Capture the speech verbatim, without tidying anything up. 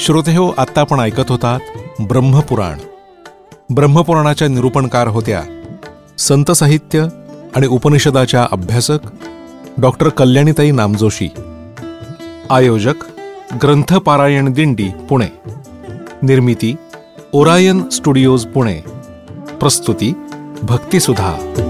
श्रोतेहो, आत्ता आपण ऐकत होतात ब्रह्मपुराण. ब्रह्मपुराणाच्या निरूपणकार होत्या संत साहित्य आणि उपनिषदाच्या अभ्यासक डॉक्टर कल्याणीताई नामजोशी. आयोजक ग्रंथपारायण दिंडी, पुणे. निर्मिती ओरायन स्टुडिओज, पुणे. प्रस्तुती भक्तिसुधा.